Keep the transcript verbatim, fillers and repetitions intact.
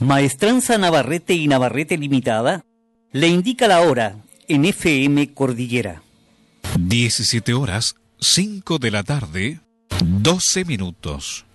Maestranza Navarrete y Navarrete Limitada le indica la hora en F M Cordillera. diecisiete horas, cinco de la tarde, doce minutos.